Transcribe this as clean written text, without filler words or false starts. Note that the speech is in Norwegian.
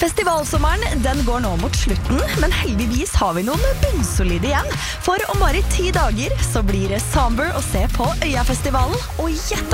Festivalsommeren, den går nå mot slutten, men heldigvis har vi noen bunnsolide igjen. For om bare 10 dager så blir det Somber å se på Øyafestivalen. Og gjett